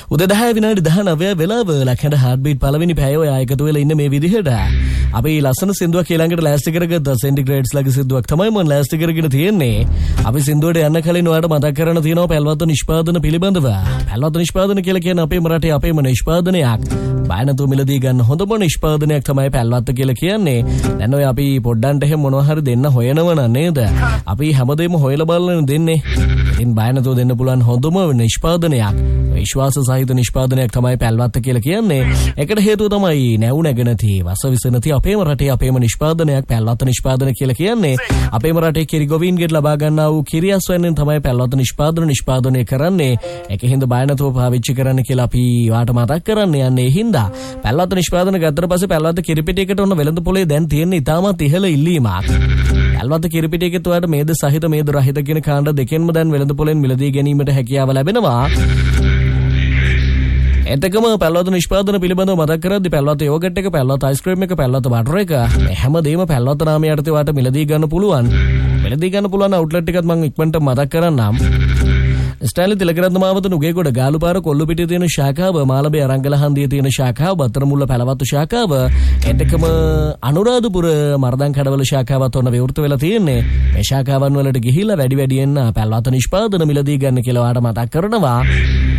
උදේ 10 විනාඩි 19 වෙලාව ලක්ෂණ හાર્ට් බීට් පළවෙනි පැය ඔය එකතු වෙලා ඉන්න මේ විදිහට අපි ලස්සන සින්දුවක් ඊළඟට ලෑස්ති කරගත්තා. සෙන්ටිග්‍රේඩ්ස් ලගේ සින්දුවක් තමයි මම ලෑස්ති කරගෙන තියෙන්නේ. අපි සින්දුවට යන්න කලින් ඔයාලට මතක් කරන්න තියෙනවා පැල්වත්ත නිෂ්පාදන පිළිබඳව. පැල්වත්ත නිෂ්පාදන කියලා කියන්නේ අපේම රටේ අපේම නිෂ්පාදනයක්. බය නැතුව මිලදී ගන්න හොඳම නිෂ්පාදනයක් තමයි පැල්වත්ත කියලා කියන්නේ. දැන් ඔය අපි පොඩ්ඩන්ට එහෙම මොනවා හරි දෙන්න හොයනවන නේද? අපි හැමදේම හොයලා බලලා දෙන්නේ. ඉතින් බය නැතුව දෙන්න පුළුවන් හොඳම නිෂ්පාදනයක්. විශ්වාස සහිත නිෂ්පාදනයක් තමයි පැල්වත්ත කියලා කියන්නේ. ඒකට හේතුව තමයි නැවු නැගනති වසවිස නැති අපේම රටේ අපේම නිෂ්පාදනයක් පැල්වත්ත නිෂ්පාදන කියලා කියන්නේ. අපේම රටේ කිරි ගොවීන්ගෙන් ලබා ගන්නා වූ කිරියස් වෙනින් තමයි පැල්වත්ත නිෂ්පාදනය කරන්නේ. ඒකෙන්ද බය නැතුව පාවිච්චි කරන්න කියලා අපි වාට මතක් කරන්නේ. යන්නේ ඒ හින්දා පැල්වත්ත නිෂ්පාදන ගත්තට පස්සේ පැල්වත්ත කිරිපිටියකට ඔන්න වෙළඳ පොලේ දැන් තියෙන ඉතාමත් ඉහළ ඉල්ලීමක්. පැල්වත්ත කිරිපිටියකට ඔයාලට මේද සහිත මේද රහිත කියන කාණ්ඩ දෙකෙන්ම දැන් වෙළඳ පොලෙන් මිලදී ගැනීමට හැකියාව ලැබෙනවා. එතකම පැල්වත්ත නිෂ්පාදන පිළිබඳව මතක් කරද්දී පැල්වත්ත යෝගට් එක, පැල්වත්ත අයිස්ක්‍රීම් එක, පැල්වත්ත බටර් එක හැමදේම පැල්වත්ත නාමය යටතේ ඔයාලට මිලදී ගන්න පුළුවන්. මිලදී ගන්න පුළුවන් අවුට්ලට් එකත් මම ඉක්මනට මතක් කරන්නම්. ස්ටයිල් තිලකරත්න මාවත නුගේගොඩ ගාලුපාර කොල්ලුපිටියේ තියෙන ශාඛාව, මාළඹේ අරංගල හන්දියේ තියෙන ශාඛාව, බත්තරමුල්ල පැලවත්තු ශාඛාව, එතකම අනුරාධපුර මර්දන් කඩවල ශාඛාවත් ඔන්න විවෘත වෙලා තියෙන්නේ. මේ ශාඛාවන් වලට ගිහිල්ලා වැඩි වැඩියෙන් පැල්වත්ත නිෂ්පාදන මිලදී ගන්න කියලා ඔයාලට මතක් කරනවා.